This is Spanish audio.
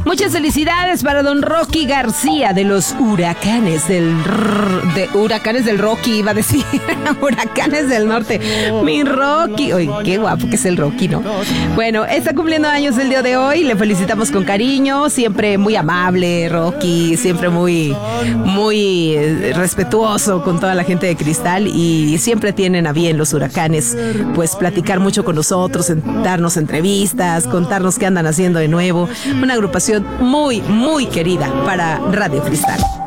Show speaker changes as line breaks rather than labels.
Muchas felicidades para don Rocky García de los Huracanes Huracanes del Rocky, iba a decir. Huracanes del Norte. Mi Rocky. Oye, qué guapo que es el Rocky, ¿no? Bueno, está cumpliendo años el día de hoy. Le felicitamos con cariño. Siempre muy amable, Rocky. Siempre muy respetuoso con toda la gente de Cristal. Y siempre tienen a bien los Huracanes, pues platicar mucho con nosotros, darnos entrevistas, contarnos qué andan haciendo de nuevo. Una agrupación muy, muy querida para Radio Cristal.